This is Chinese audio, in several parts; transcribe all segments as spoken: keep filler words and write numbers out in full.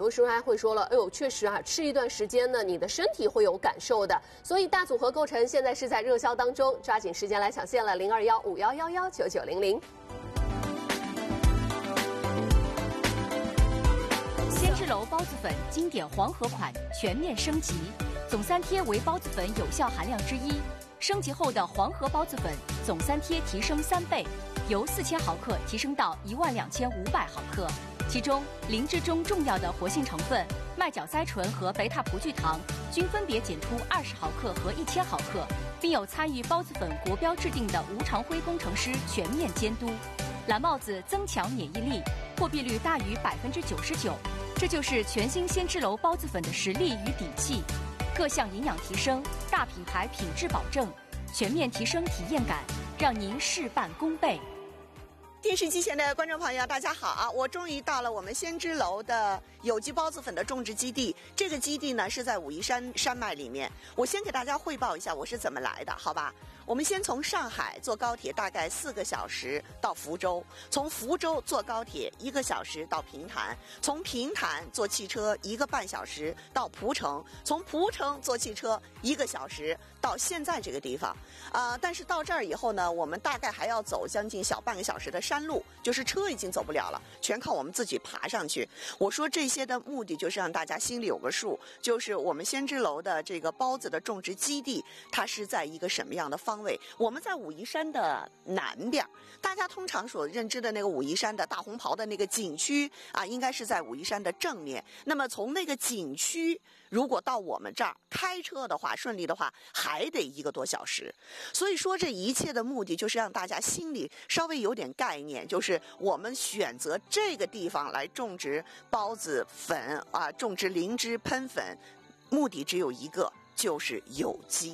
说叔叔还会说了，哎呦，确实啊，吃一段时间呢，你的身体会有感受的。所以大组合构成现在是在热销当中，抓紧时间来抢线了，零二幺五幺幺幺九九零零。 先知楼包子粉经典黄河款全面升级，总三贴为包子粉有效含量之一。升级后的黄河包子粉总三贴提升三倍，由四千毫克提升到一万两千五百毫克。其中，灵芝中重要的活性成分麦角甾醇和贝塔葡聚糖均分别检出二十毫克和一千毫克，并有参与包子粉国标制定的吴长辉工程师全面监督。蓝帽子增强免疫力，破壁率大于百分之九十九。这就是全新先知楼包子粉的实力与底气，各项营养提升，大品牌品质保证，全面提升体验感，让您事半功倍。 电视机前的观众朋友，大家好！我终于到了我们先知楼的有机包子粉的种植基地。这个基地呢是在武夷山山脉里面。我先给大家汇报一下我是怎么来的，好吧？我们先从上海坐高铁，大概四个小时到福州；从福州坐高铁一个小时到平潭；从平潭坐汽车一个半小时到蒲城；从蒲城坐汽车一个小时到现在这个地方。啊、呃，但是到这儿以后呢，我们大概还要走将近小半个小时的山路，就是车已经走不了了，全靠我们自己爬上去。我说这些的目的就是让大家心里有个数，就是我们先知楼的这个包子的种植基地，它是在一个什么样的方位？我们在武夷山的南边，大家通常所认知的那个武夷山的大红袍的那个景区啊，应该是在武夷山的正面。那么从那个景区，如果到我们这儿开车的话，顺利的话，还得一个多小时。所以说这一切的目的就是让大家心里稍微有点概念，就是我们选择这个地方来种植包子粉啊，种植灵芝喷粉，目的只有一个，就是有机。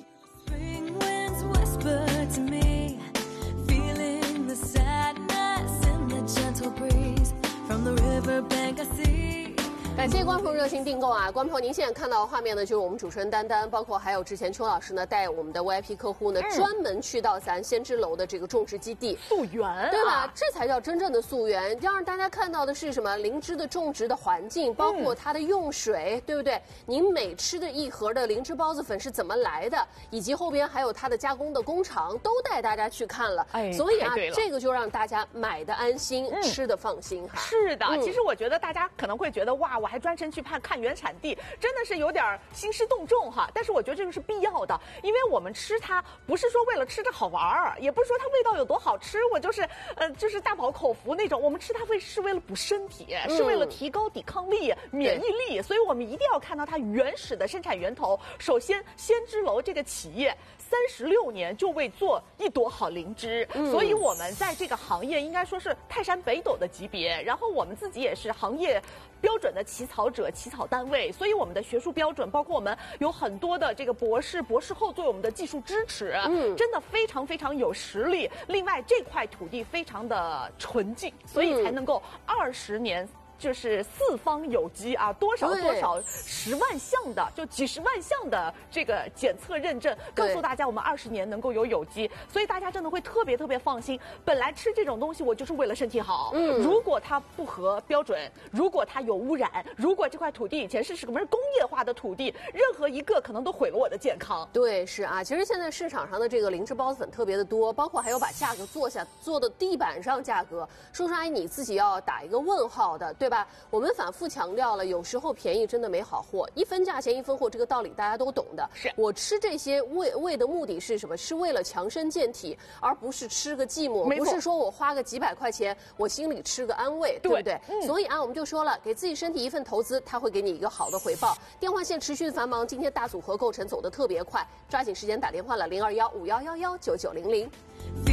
感谢观众热情订购啊！观众您现在看到画面呢，就是我们主持人丹丹，包括还有之前邱老师呢，带我们的 V I P 客户呢，嗯、专门去到咱先知楼的这个种植基地溯源、啊， 对吧？这才叫真正的溯源，要让大家看到的是什么？灵芝的种植的环境，包括它的用水，嗯、对不对？您每吃的一盒的灵芝包子粉是怎么来的，以及后边还有它的加工的工厂，都带大家去看了。哎，所以啊，这个就让大家买的安心，嗯、吃的放心哈。 是的， 嗯、 其实我觉得大家可能会觉得哇，我还专程去看看原产地，真的是有点兴师动众哈。但是我觉得这个是必要的，因为我们吃它不是说为了吃着好玩儿，也不是说它味道有多好吃，我就是呃就是大饱口福那种。我们吃它为是为了补身体，嗯、是为了提高抵抗力、免疫力，所以我们一定要看到它原始的生产源头。首先，先知楼这个企业三十六年就为做一朵好灵芝，嗯、所以我们在这个行业应该说是泰山北斗的级别。然后我们自己也是行业标准的起草者、起草单位，所以我们的学术标准，包括我们有很多的这个博士、博士后作为我们的技术支持，嗯，真的非常非常有实力。另外，这块土地非常的纯净，所以才能够二十年。就是四方有机啊，多少多少十万项的，就几十万项的这个检测认证，告诉大家我们二十年能够有有机，所以大家真的会特别特别放心。本来吃这种东西我就是为了身体好，嗯，如果它不合标准，如果它有污染，如果这块土地以前是什么工业化的土地，任何一个可能都毁了我的健康。 对，是啊，其实现在市场上的这个灵芝包子粉特别的多，包括还有把价格做下做的地板上价格，叔叔阿姨你自己要打一个问号的，对。对吧？我们反复强调了，有时候便宜真的没好货，一分价钱一分货，这个道理大家都懂的。 是我吃这些为为的目的是什么？是为了强身健体，而不是吃个寂寞，不是说我花个几百块钱，我心里吃个安慰，对不对？嗯、所以啊，我们就说了，给自己身体一份投资，它会给你一个好的回报。电话线持续繁忙，今天大组合构成走得特别快，抓紧时间打电话了，零二幺五幺幺幺九九零零。